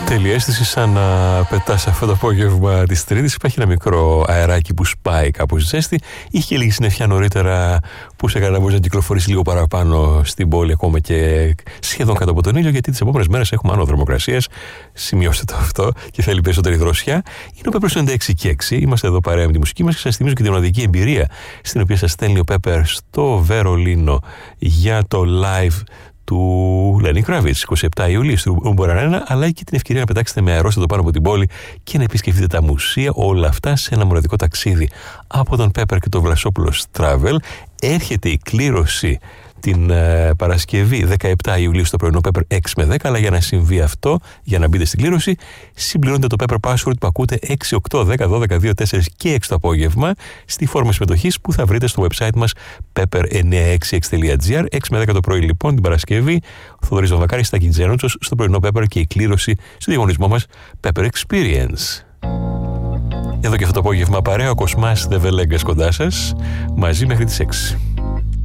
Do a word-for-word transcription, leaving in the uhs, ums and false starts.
Τέλεια αίσθηση, σαν να πετάς αυτό το απόγευμα της Τρίτης. Υπάρχει ένα μικρό αεράκι που σπάει κάπου στη ζέστη. Είχε και λίγη συννεφιά νωρίτερα που σε έκανε να μπορείς να κυκλοφορήσει λίγο παραπάνω στην πόλη, ακόμα και σχεδόν κάτω από τον ήλιο, γιατί τις επόμενες μέρες έχουμε άνω θερμοκρασίας. Σημειώστε το αυτό και θέλει περισσότερη δροσιά. Είναι ο Πέπερ ενενήντα έξι και έξι. Είμαστε εδώ παρέα με τη μουσική μας και σας θυμίζω και τη μοναδική εμπειρία στην οποία σας στέλνει ο Πέπερ στο Βερολίνο για το live του Lenny Kravitz, εικοστή εβδόμη Ιουλίου στο Umbro Arena, αλλά και την ευκαιρία να πετάξετε με αερόστατο πάνω από την πόλη και να επισκεφτείτε τα μουσεία, όλα αυτά σε ένα μοναδικό ταξίδι από τον Πέπερ και τον Βλασόπουλος Travel. Έρχεται η κλήρωση την ε, Παρασκευή δεκαεπτά Ιουλίου στο πρωινό Pepper έξι με δέκα, αλλά για να συμβεί αυτό, για να μπείτε στην κλήρωση, συμπληρώνετε το Pepper Password που ακούτε έξι, οκτώ, δέκα, δώδεκα, δύο, τέσσερα και έξι το απόγευμα στη φόρμα συμμετοχής που θα βρείτε στο website μας pepper εννιακόσια εξήντα έξι τελεία gr. έξι με δέκα το πρωί λοιπόν την Παρασκευή, ο Θοδωρής Βαμβακάρης, Τάκη Τζένοντσος στο πρωινό Pepper και η κλήρωση στο διαγωνισμό μας Pepper Experience. Εδώ και αυτό το απόγευμα παρέα, ο Κοσμάς Δεβελέγκας κοντά σας, μαζί μέχρι τις έξι.